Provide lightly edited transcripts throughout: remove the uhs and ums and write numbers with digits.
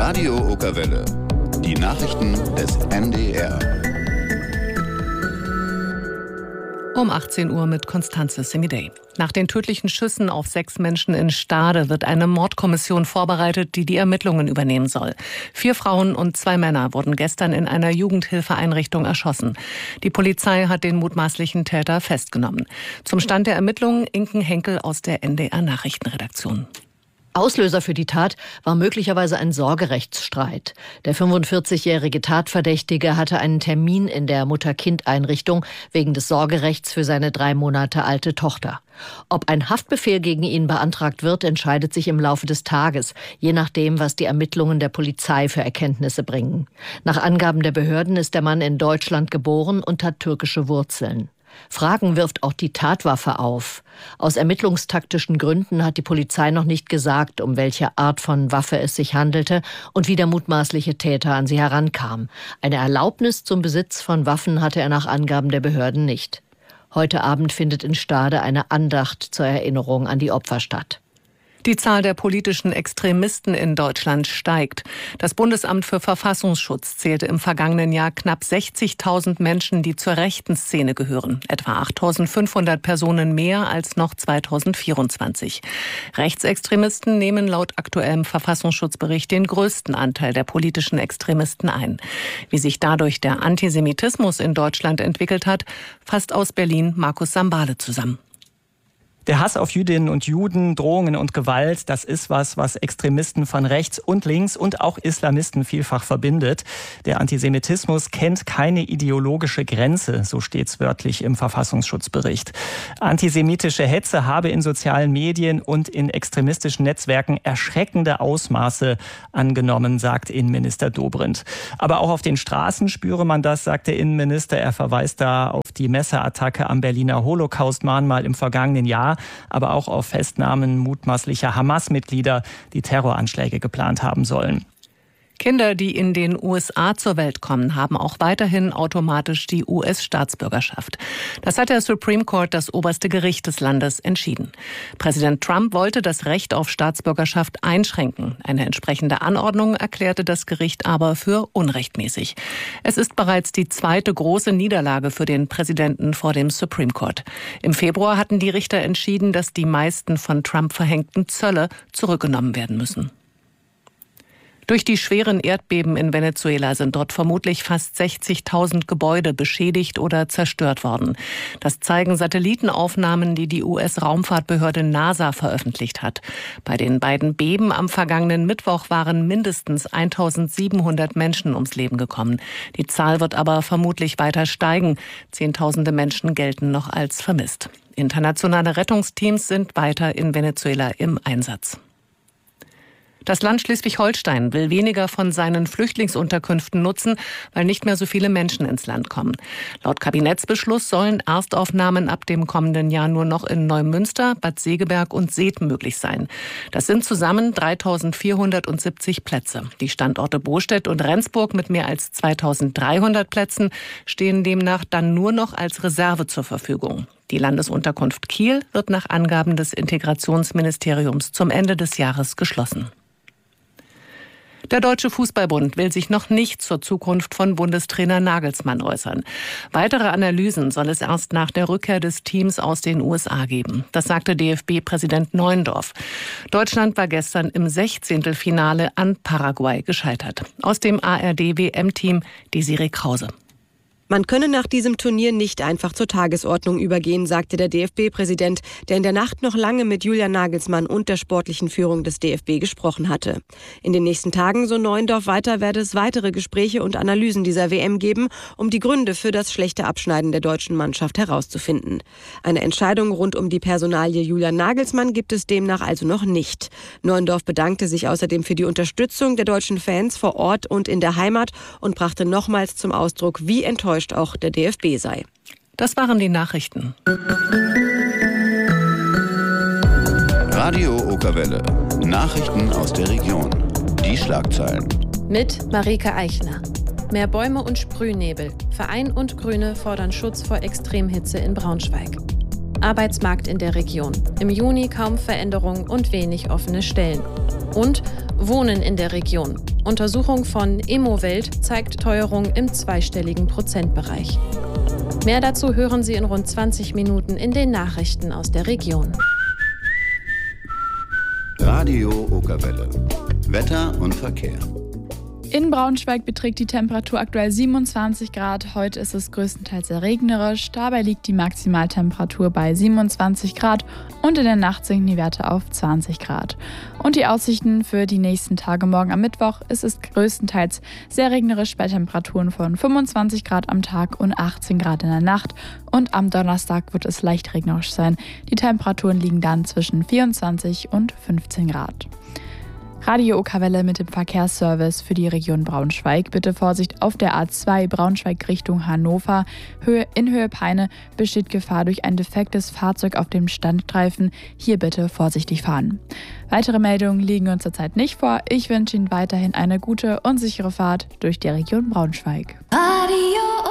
Radio Okerwelle. Die Nachrichten des NDR. Um 18 Uhr mit Constanze Semidey. Nach den tödlichen Schüssen auf 6 Menschen in Stade wird eine Mordkommission vorbereitet, die die Ermittlungen übernehmen soll. 4 Frauen und 2 Männer wurden gestern in einer Jugendhilfeeinrichtung erschossen. Die Polizei hat den mutmaßlichen Täter festgenommen. Zum Stand der Ermittlungen Inken Henkel aus der NDR Nachrichtenredaktion. Auslöser für die Tat war möglicherweise ein Sorgerechtsstreit. Der 45-jährige Tatverdächtige hatte einen Termin in der Mutter-Kind-Einrichtung wegen des Sorgerechts für seine 3 Monate alte Tochter. Ob ein Haftbefehl gegen ihn beantragt wird, entscheidet sich im Laufe des Tages, je nachdem, was die Ermittlungen der Polizei für Erkenntnisse bringen. Nach Angaben der Behörden ist der Mann in Deutschland geboren und hat türkische Wurzeln. Fragen wirft auch die Tatwaffe auf. Aus ermittlungstaktischen Gründen hat die Polizei noch nicht gesagt, um welche Art von Waffe es sich handelte und wie der mutmaßliche Täter an sie herankam. Eine Erlaubnis zum Besitz von Waffen hatte er nach Angaben der Behörden nicht. Heute Abend findet in Stade eine Andacht zur Erinnerung an die Opfer statt. Die Zahl der politischen Extremisten in Deutschland steigt. Das Bundesamt für Verfassungsschutz zählte im vergangenen Jahr knapp 60.000 Menschen, die zur rechten Szene gehören. Etwa 8.500 Personen mehr als noch 2024. Rechtsextremisten nehmen laut aktuellem Verfassungsschutzbericht den größten Anteil der politischen Extremisten ein. Wie sich dadurch der Antisemitismus in Deutschland entwickelt hat, fasst aus Berlin Markus Sambale zusammen. Der Hass auf Jüdinnen und Juden, Drohungen und Gewalt, das ist was Extremisten von rechts und links und auch Islamisten vielfach verbindet. Der Antisemitismus kennt keine ideologische Grenze, so steht's wörtlich im Verfassungsschutzbericht. Antisemitische Hetze habe in sozialen Medien und in extremistischen Netzwerken erschreckende Ausmaße angenommen, sagt Innenminister Dobrindt. Aber auch auf den Straßen spüre man das, sagt der Innenminister. Er verweist da auf die Messerattacke am Berliner Holocaust-Mahnmal im vergangenen Jahr, aber auch auf Festnahmen mutmaßlicher Hamas-Mitglieder, die Terroranschläge geplant haben sollen. Kinder, die in den USA zur Welt kommen, haben auch weiterhin automatisch die US-Staatsbürgerschaft. Das hat der Supreme Court, das oberste Gericht des Landes, entschieden. Präsident Trump wollte das Recht auf Staatsbürgerschaft einschränken. Eine entsprechende Anordnung erklärte das Gericht aber für unrechtmäßig. Es ist bereits die 2. große Niederlage für den Präsidenten vor dem Supreme Court. Im Februar hatten die Richter entschieden, dass die meisten von Trump verhängten Zölle zurückgenommen werden müssen. Durch die schweren Erdbeben in Venezuela sind dort vermutlich fast 60.000 Gebäude beschädigt oder zerstört worden. Das zeigen Satellitenaufnahmen, die die US-Raumfahrtbehörde NASA veröffentlicht hat. Bei den beiden Beben am vergangenen Mittwoch waren mindestens 1.700 Menschen ums Leben gekommen. Die Zahl wird aber vermutlich weiter steigen. Zehntausende Menschen gelten noch als vermisst. Internationale Rettungsteams sind weiter in Venezuela im Einsatz. Das Land Schleswig-Holstein will weniger von seinen Flüchtlingsunterkünften nutzen, weil nicht mehr so viele Menschen ins Land kommen. Laut Kabinettsbeschluss sollen Erstaufnahmen ab dem kommenden Jahr nur noch in Neumünster, Bad Segeberg und Seth möglich sein. Das sind zusammen 3.470 Plätze. Die Standorte Bostedt und Rendsburg mit mehr als 2.300 Plätzen stehen demnach dann nur noch als Reserve zur Verfügung. Die Landesunterkunft Kiel wird nach Angaben des Integrationsministeriums zum Ende des Jahres geschlossen. Der Deutsche Fußballbund will sich noch nicht zur Zukunft von Bundestrainer Nagelsmann äußern. Weitere Analysen soll es erst nach der Rückkehr des Teams aus den USA geben. Das sagte DFB-Präsident Neuendorf. Deutschland war gestern im 16. Finale an Paraguay gescheitert. Aus dem ARD-WM-Team Desiree Krause. Man könne nach diesem Turnier nicht einfach zur Tagesordnung übergehen, sagte der DFB-Präsident, der in der Nacht noch lange mit Julian Nagelsmann und der sportlichen Führung des DFB gesprochen hatte. In den nächsten Tagen, so Neuendorf weiter, werde es weitere Gespräche und Analysen dieser WM geben, um die Gründe für das schlechte Abschneiden der deutschen Mannschaft herauszufinden. Eine Entscheidung rund um die Personalie Julian Nagelsmann gibt es demnach also noch nicht. Neuendorf bedankte sich außerdem für die Unterstützung der deutschen Fans vor Ort und in der Heimat und brachte nochmals zum Ausdruck, wie enttäuscht auch der DFB sei. Das waren die Nachrichten. Radio Okerwelle. Nachrichten aus der Region. Die Schlagzeilen. Mit Marike Eichner. Mehr Bäume und Sprühnebel. Verein und Grüne fordern Schutz vor Extremhitze in Braunschweig. Arbeitsmarkt in der Region. Im Juni kaum Veränderung und wenig offene Stellen. Und Wohnen in der Region. Untersuchung von Immowelt zeigt Teuerung im zweistelligen Prozentbereich. Mehr dazu hören Sie in rund 20 Minuten in den Nachrichten aus der Region. Radio Okerwelle. Wetter und Verkehr. In Braunschweig beträgt die Temperatur aktuell 27 Grad. Heute ist es größtenteils sehr regnerisch. Dabei liegt die Maximaltemperatur bei 27 Grad und in der Nacht sinken die Werte auf 20 Grad. Und die Aussichten für die nächsten Tage: morgen am Mittwoch ist es größtenteils sehr regnerisch bei Temperaturen von 25 Grad am Tag und 18 Grad in der Nacht. Und am Donnerstag wird es leicht regnerisch sein. Die Temperaturen liegen dann zwischen 24 und 15 Grad. Radio Okerwelle mit dem Verkehrsservice für die Region Braunschweig. Bitte Vorsicht auf der A2 Braunschweig Richtung Hannover. In Höhe Peine besteht Gefahr durch ein defektes Fahrzeug auf dem Standstreifen. Hier bitte vorsichtig fahren. Weitere Meldungen liegen uns zurzeit nicht vor. Ich wünsche Ihnen weiterhin eine gute und sichere Fahrt durch die Region Braunschweig. Radio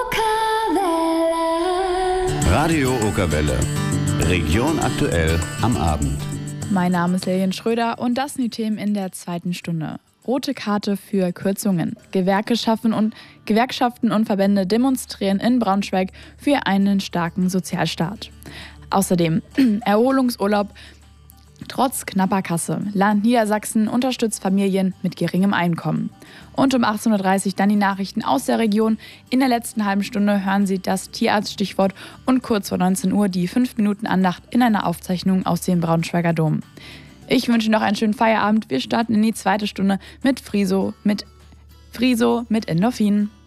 Okerwelle. Region aktuell am Abend. Mein Name ist Lilian Schröder und das sind die Themen in der zweiten Stunde. Rote Karte für Kürzungen. Gewerkschaften und Verbände demonstrieren in Braunschweig für einen starken Sozialstaat. Außerdem Erholungsurlaub trotz knapper Kasse. Land Niedersachsen unterstützt Familien mit geringem Einkommen. Und um 18.30 Uhr dann die Nachrichten aus der Region. In der letzten halben Stunde hören Sie das Tierarzt-Stichwort und kurz vor 19 Uhr die 5-Minuten-Andacht in einer Aufzeichnung aus dem Braunschweiger Dom. Ich wünsche noch einen schönen Feierabend. Wir starten in die zweite Stunde mit Friso mit Endorphin.